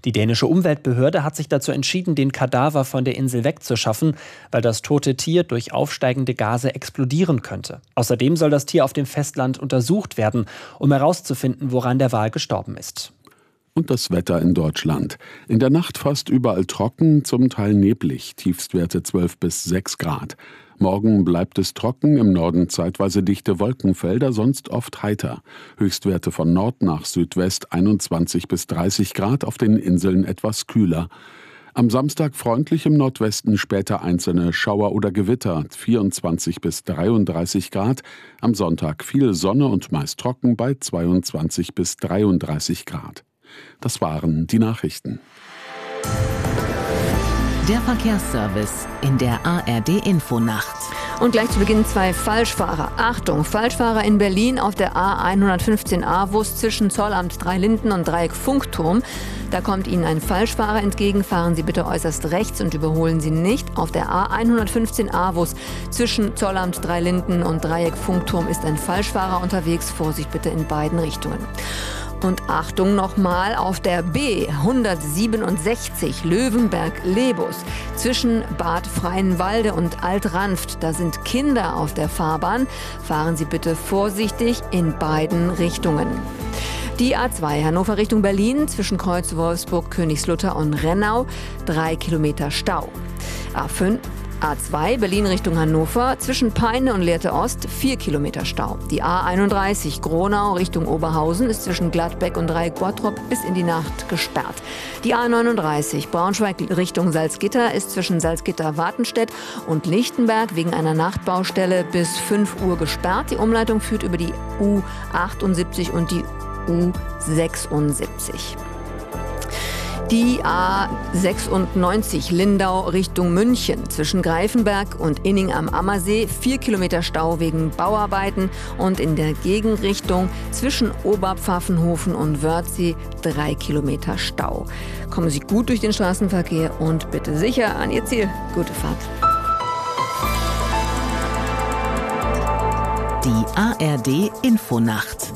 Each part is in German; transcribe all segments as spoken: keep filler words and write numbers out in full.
Die dänische Umweltbehörde hat sich dazu entschieden, den Kadaver von der Insel wegzuschaffen, weil das tote Tier durch aufsteigende Gase explodieren könnte. Außerdem soll das Tier auf dem Festland untersucht werden, um herauszufinden, woran der Wal gestorben ist. Und das Wetter in Deutschland. In der Nacht fast überall trocken, zum Teil neblig, Tiefstwerte zwölf bis sechs Grad. Morgen bleibt es trocken, im Norden zeitweise dichte Wolkenfelder, sonst oft heiter. Höchstwerte von Nord nach Südwest einundzwanzig bis dreißig Grad, auf den Inseln etwas kühler. Am Samstag freundlich im Nordwesten, später einzelne Schauer oder Gewitter, vierundzwanzig bis dreiunddreißig Grad. Am Sonntag viel Sonne und meist trocken bei zweiundzwanzig bis dreiunddreißig Grad. Das waren die Nachrichten. Der Verkehrsservice in der A R D-Infonacht. Und gleich zu Beginn zwei Falschfahrer. Achtung, Falschfahrer in Berlin auf der A hundertfünfzehn A-Wus zwischen Zollamt Dreilinden und Dreieck Funkturm. Da kommt Ihnen ein Falschfahrer entgegen. Fahren Sie bitte äußerst rechts und überholen Sie nicht. Auf der A hundertfünfzehn A-Wus zwischen Zollamt Dreilinden und Dreieck Funkturm ist ein Falschfahrer unterwegs. Vorsicht bitte in beiden Richtungen. Und Achtung nochmal, auf der B hundertsiebenundsechzig Löwenberg-Lebus zwischen Bad Freienwalde und Alt-Ranft. Da sind Kinder auf der Fahrbahn. Fahren Sie bitte vorsichtig in beiden Richtungen. Die A zwei Hannover Richtung Berlin zwischen Kreuz Wolfsburg, Königslutter und Rennau. Drei Kilometer Stau. A fünf A zwei Berlin Richtung Hannover zwischen Peine und Lehrte Ost vier Kilometer Stau. Die A einunddreißig Gronau Richtung Oberhausen ist zwischen Gladbeck und Dreieck Bottrop bis in die Nacht gesperrt. Die A neununddreißig Braunschweig Richtung Salzgitter ist zwischen Salzgitter-Wartenstedt und Lichtenberg wegen einer Nachtbaustelle bis fünf Uhr gesperrt. Die Umleitung führt über die U achtundsiebzig und die U sechsundsiebzig. Die A sechsundneunzig Lindau Richtung München zwischen Greifenberg und Inning am Ammersee vier Kilometer Stau wegen Bauarbeiten und in der Gegenrichtung zwischen Oberpfaffenhofen und Wörthsee drei Kilometer Stau. Kommen Sie gut durch den Straßenverkehr und bitte sicher an Ihr Ziel. Gute Fahrt. Die A R D-Infonacht.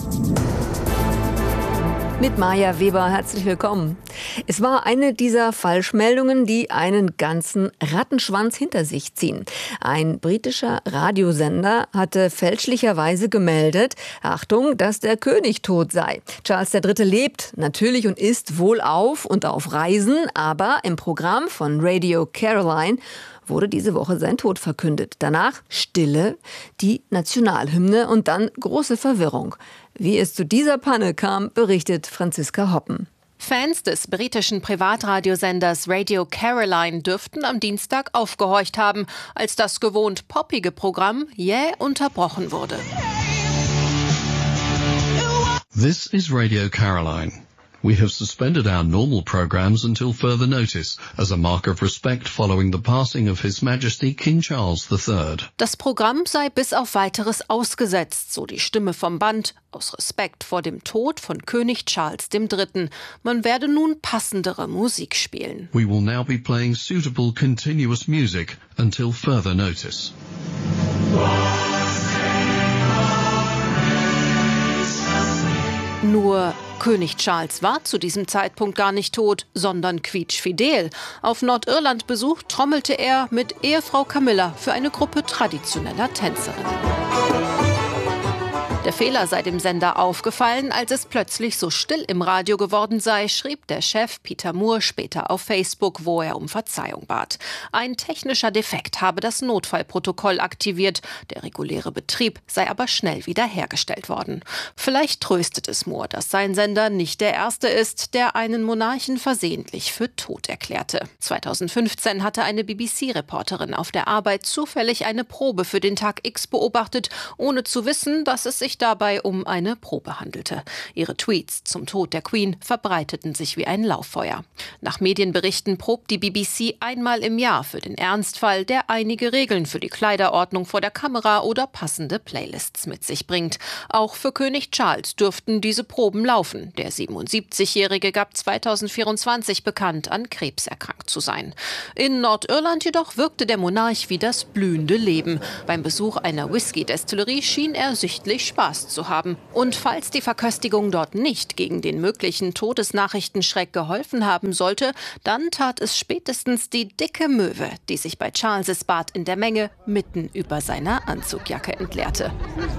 Mit Maja Weber, herzlich willkommen. Es war eine dieser Falschmeldungen, die einen ganzen Rattenschwanz hinter sich ziehen. Ein britischer Radiosender hatte fälschlicherweise gemeldet, Achtung, dass der König tot sei. Charles der Dritte lebt natürlich und ist wohlauf und auf Reisen, aber im Programm von Radio Caroline wurde diese Woche sein Tod verkündet. Danach Stille, die Nationalhymne und dann große Verwirrung. Wie es zu dieser Panne kam, berichtet Franziska Hoppen. Fans des britischen Privatradiosenders Radio Caroline dürften am Dienstag aufgehorcht haben, als das gewohnt poppige Programm jäh unterbrochen wurde. This is Radio Caroline. We have suspended our normal programs until further notice, as a mark of respect following the passing of His Majesty King Charles the Third. Das Programm sei bis auf Weiteres ausgesetzt, so die Stimme vom Band, aus Respekt vor dem Tod von König Charles der Dritte. Man werde nun passendere Musik spielen. We will now be playing suitable continuous music until further notice. Nur König Charles war zu diesem Zeitpunkt gar nicht tot, sondern quietschfidel. Auf Nordirland-Besuch trommelte er mit Ehefrau Camilla für eine Gruppe traditioneller Tänzerinnen. Der Fehler sei dem Sender aufgefallen, als es plötzlich so still im Radio geworden sei, schrieb der Chef Peter Moore später auf Facebook, wo er um Verzeihung bat. Ein technischer Defekt habe das Notfallprotokoll aktiviert. Der reguläre Betrieb sei aber schnell wiederhergestellt worden. Vielleicht tröstet es Moore, dass sein Sender nicht der erste ist, der einen Monarchen versehentlich für tot erklärte. zweitausendfünfzehn hatte eine B B C-Reporterin auf der Arbeit zufällig eine Probe für den Tag X beobachtet, ohne zu wissen, dass es sich dabei um eine Probe handelte. Ihre Tweets zum Tod der Queen verbreiteten sich wie ein Lauffeuer. Nach Medienberichten probt die B B C einmal im Jahr für den Ernstfall, der einige Regeln für die Kleiderordnung vor der Kamera oder passende Playlists mit sich bringt. Auch für König Charles dürften diese Proben laufen. Der siebenundsiebzigjährige gab zweitausendvierundzwanzig bekannt, an Krebs erkrankt zu sein. In Nordirland jedoch wirkte der Monarch wie das blühende Leben. Beim Besuch einer Whisky-Destillerie schien er sichtlich Spaß Spaß zu haben. Und falls die Verköstigung dort nicht gegen den möglichen Todesnachrichtenschreck geholfen haben sollte, dann tat es spätestens die dicke Möwe, die sich bei Charleses Bad in der Menge mitten über seiner Anzugjacke entleerte.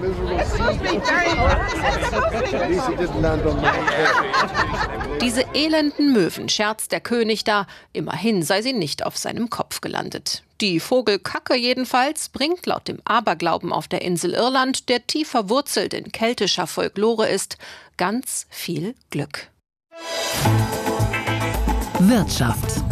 Diese elenden Möwen, scherzt der König da, immerhin sei sie nicht auf seinem Kopf gelandet. Die Vogelkacke jedenfalls bringt laut dem Aberglauben auf der Insel Irland, der tief verwurzelt in keltischer Folklore ist, ganz viel Glück. Wirtschaft.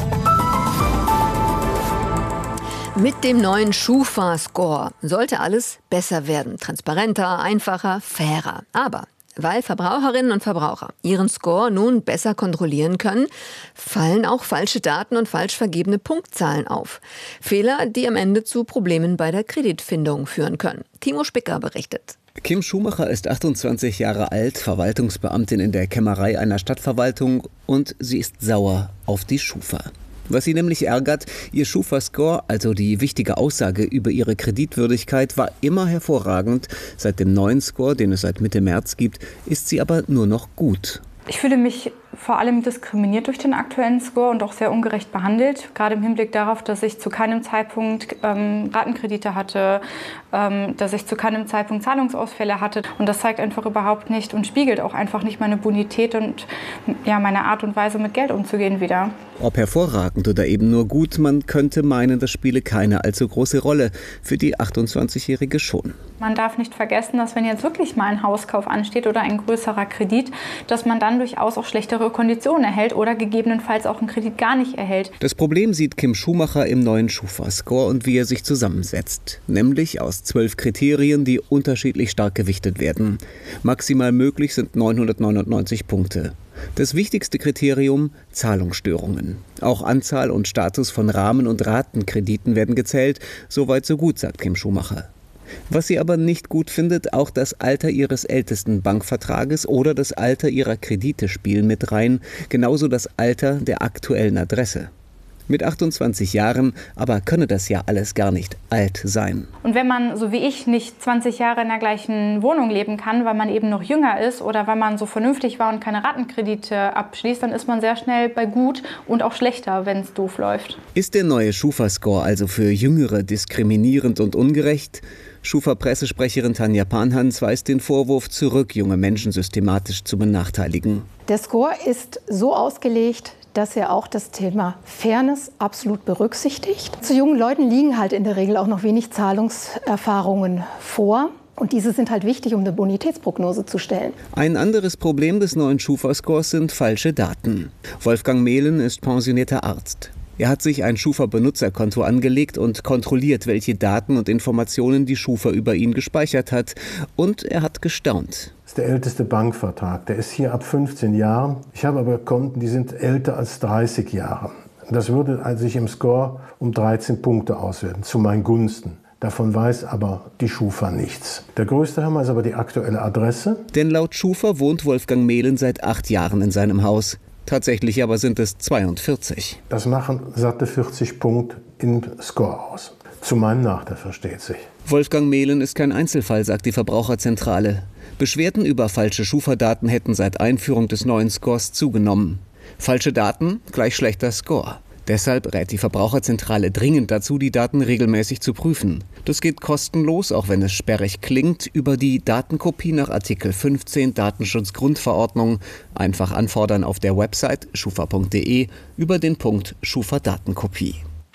Mit dem neuen Schufa-Score sollte alles besser werden. Transparenter, einfacher, fairer. Aber weil Verbraucherinnen und Verbraucher ihren Score nun besser kontrollieren können, fallen auch falsche Daten und falsch vergebene Punktzahlen auf. Fehler, die am Ende zu Problemen bei der Kreditfindung führen können. Timo Spicker berichtet. Kim Schumacher ist achtundzwanzig Jahre alt, Verwaltungsbeamtin in der Kämmerei einer Stadtverwaltung, und sie ist sauer auf die Schufa. Was sie nämlich ärgert: ihr Schufa-Score, also die wichtige Aussage über ihre Kreditwürdigkeit, war immer hervorragend. Seit dem neuen Score, den es seit Mitte März gibt, ist sie aber nur noch gut. Ich fühle mich vor allem diskriminiert durch den aktuellen Score und auch sehr ungerecht behandelt. Gerade im Hinblick darauf, dass ich zu keinem Zeitpunkt ähm, Ratenkredite hatte, ähm, dass ich zu keinem Zeitpunkt Zahlungsausfälle hatte. Und das zeigt einfach überhaupt nicht und spiegelt auch einfach nicht meine Bonität und ja, meine Art und Weise, mit Geld umzugehen wider. Ob hervorragend oder eben nur gut, man könnte meinen, das spiele keine allzu große Rolle. Für die achtundzwanzigjährige schon. Man darf nicht vergessen, dass wenn jetzt wirklich mal ein Hauskauf ansteht oder ein größerer Kredit, dass man dann durchaus auch schlechtere Konditionen erhält oder gegebenenfalls auch einen Kredit gar nicht erhält. Das Problem sieht Kim Schumacher im neuen Schufa-Score und wie er sich zusammensetzt. Nämlich aus zwölf Kriterien, die unterschiedlich stark gewichtet werden. Maximal möglich sind neunhundertneunundneunzig Punkte. Das wichtigste Kriterium: Zahlungsstörungen. Auch Anzahl und Status von Rahmen- und Ratenkrediten werden gezählt. Soweit so gut, sagt Kim Schumacher. Was sie aber nicht gut findet: auch das Alter ihres ältesten Bankvertrages oder das Alter ihrer Kredite spielen mit rein, genauso das Alter der aktuellen Adresse. Mit achtundzwanzig Jahren aber könne das ja alles gar nicht alt sein. Und wenn man, so wie ich, nicht zwanzig Jahre in der gleichen Wohnung leben kann, weil man eben noch jünger ist oder weil man so vernünftig war und keine Ratenkredite abschließt, dann ist man sehr schnell bei gut und auch schlechter, wenn es doof läuft. Ist der neue Schufa-Score also für Jüngere diskriminierend und ungerecht? Schufa-Pressesprecherin Tanja Panhans weist den Vorwurf zurück, junge Menschen systematisch zu benachteiligen. Der Score ist so ausgelegt, dass er auch das Thema Fairness absolut berücksichtigt. Zu jungen Leuten liegen halt in der Regel auch noch wenig Zahlungserfahrungen vor. Und diese sind halt wichtig, um eine Bonitätsprognose zu stellen. Ein anderes Problem des neuen Schufa-Scores sind falsche Daten. Wolfgang Mehlen ist pensionierter Arzt. Er hat sich ein Schufa-Benutzerkonto angelegt und kontrolliert, welche Daten und Informationen die Schufa über ihn gespeichert hat. Und er hat gestaunt. Das ist der älteste Bankvertrag. Der ist hier ab fünfzehn Jahren. Ich habe aber Konten, die sind älter als dreißig Jahre. Das würde sich im Score um dreizehn Punkte auswerten, zu meinen Gunsten. Davon weiß aber die Schufa nichts. Der größte Hammer ist aber die aktuelle Adresse. Denn laut Schufa wohnt Wolfgang Mehlen seit acht Jahren in seinem Haus. Tatsächlich aber sind es zweiundvierzig. Das machen satte vierzig Punkte im Score aus. Zu meinem Nachteil, versteht sich. Wolfgang Mehlen ist kein Einzelfall, sagt die Verbraucherzentrale. Beschwerden über falsche Schufa-Daten hätten seit Einführung des neuen Scores zugenommen. Falsche Daten gleich schlechter Score. Deshalb rät die Verbraucherzentrale dringend dazu, die Daten regelmäßig zu prüfen. Das geht kostenlos, auch wenn es sperrig klingt, über die Datenkopie nach Artikel fünfzehn Datenschutzgrundverordnung. Einfach anfordern auf der Website schufa punkt de über den Punkt Schufa-Datenkopie.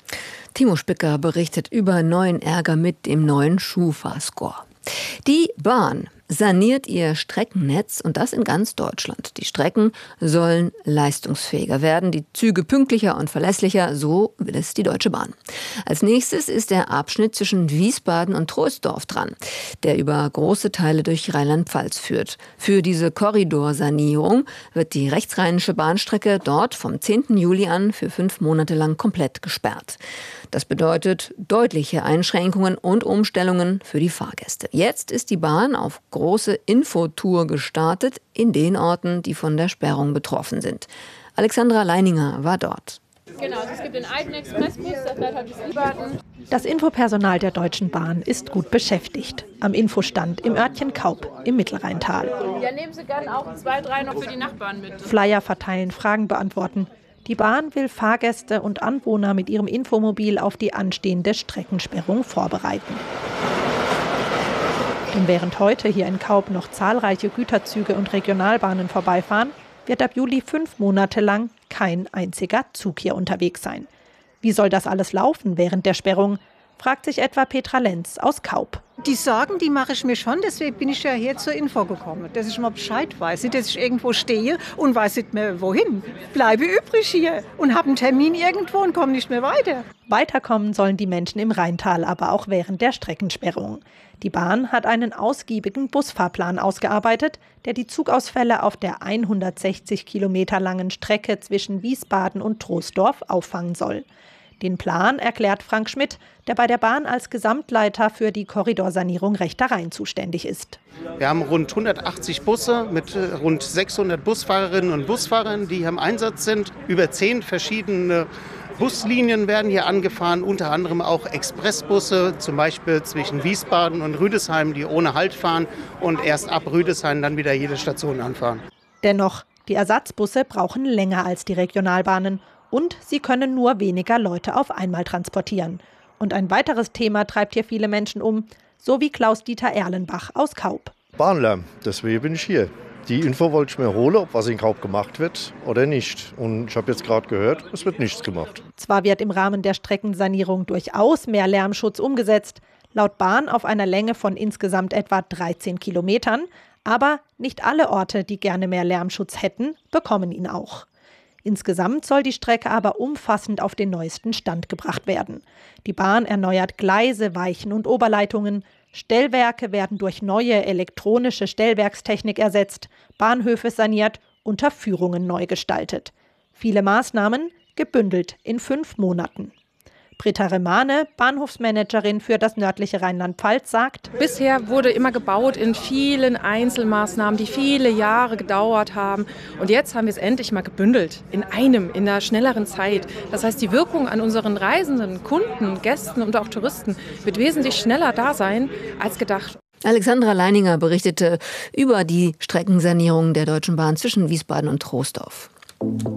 Timo Spicker berichtet über neuen Ärger mit dem neuen Schufa-Score. Die Bahn saniert ihr Streckennetz, und das in ganz Deutschland. Die Strecken sollen leistungsfähiger werden, die Züge pünktlicher und verlässlicher, so will es die Deutsche Bahn. Als nächstes ist der Abschnitt zwischen Wiesbaden und Troisdorf dran, der über große Teile durch Rheinland-Pfalz führt. Für diese Korridorsanierung wird die rechtsrheinische Bahnstrecke dort vom zehnten Juli an für fünf Monate lang komplett gesperrt. Das bedeutet deutliche Einschränkungen und Umstellungen für die Fahrgäste. Jetzt ist die Bahn auf große Infotour gestartet in den Orten, die von der Sperrung betroffen sind. Alexandra Leininger war dort. Genau, also es gibt den alten Expressbus, der fährt halt bis Wiesbaden. Das Infopersonal der Deutschen Bahn ist gut beschäftigt. Am Infostand im Örtchen Kaup im Mittelrheintal. Ja, nehmen Sie gerne auch zwei, drei noch für die Nachbarn mit. Flyer verteilen, Fragen beantworten. Die Bahn will Fahrgäste und Anwohner mit ihrem Infomobil auf die anstehende Streckensperrung vorbereiten. Denn während heute hier in Kaup noch zahlreiche Güterzüge und Regionalbahnen vorbeifahren, wird ab Juli fünf Monate lang kein einziger Zug hier unterwegs sein. Wie soll das alles laufen während der Sperrung, fragt sich etwa Petra Lenz aus Kaup. Die Sorgen, die mache ich mir schon, deswegen bin ich ja hier zur Info gekommen, dass ich mal Bescheid weiß, nicht, dass ich irgendwo stehe und weiß nicht mehr wohin. Bleibe übrig hier und habe einen Termin irgendwo und komme nicht mehr weiter. Weiterkommen sollen die Menschen im Rheintal aber auch während der Streckensperrung. Die Bahn hat einen ausgiebigen Busfahrplan ausgearbeitet, der die Zugausfälle auf der hundertsechzig Kilometer langen Strecke zwischen Wiesbaden und Troisdorf auffangen soll. Den Plan erklärt Frank Schmidt, der bei der Bahn als Gesamtleiter für die Korridorsanierung Rechter Rhein zuständig ist. Wir haben rund hundertachtzig Busse mit rund sechshundert Busfahrerinnen und Busfahrern, die hier im Einsatz sind. Über zehn verschiedene Buslinien werden hier angefahren, unter anderem auch Expressbusse, zum Beispiel zwischen Wiesbaden und Rüdesheim, die ohne Halt fahren und erst ab Rüdesheim dann wieder jede Station anfahren. Dennoch, die Ersatzbusse brauchen länger als die Regionalbahnen. Und sie können nur weniger Leute auf einmal transportieren. Und ein weiteres Thema treibt hier viele Menschen um, so wie Klaus-Dieter Erlenbach aus Kaup. Bahnlärm, deswegen bin ich hier. Die Info wollte ich mir holen, ob was in Kaup gemacht wird oder nicht. Und ich habe jetzt gerade gehört, es wird nichts gemacht. Zwar wird im Rahmen der Streckensanierung durchaus mehr Lärmschutz umgesetzt, laut Bahn auf einer Länge von insgesamt etwa dreizehn Kilometern. Aber nicht alle Orte, die gerne mehr Lärmschutz hätten, bekommen ihn auch. Insgesamt soll die Strecke aber umfassend auf den neuesten Stand gebracht werden. Die Bahn erneuert Gleise, Weichen und Oberleitungen. Stellwerke werden durch neue elektronische Stellwerkstechnik ersetzt, Bahnhöfe saniert, Unterführungen neu gestaltet. Viele Maßnahmen gebündelt in fünf Monaten. Britta Remane, Bahnhofsmanagerin für das nördliche Rheinland-Pfalz, sagt: Bisher wurde immer gebaut in vielen Einzelmaßnahmen, die viele Jahre gedauert haben. Und jetzt haben wir es endlich mal gebündelt, in einem, in einer schnelleren Zeit. Das heißt, die Wirkung an unseren Reisenden, Kunden, Gästen und auch Touristen wird wesentlich schneller da sein als gedacht. Alexandra Leininger berichtete über die Streckensanierung der Deutschen Bahn zwischen Wiesbaden und Troisdorf.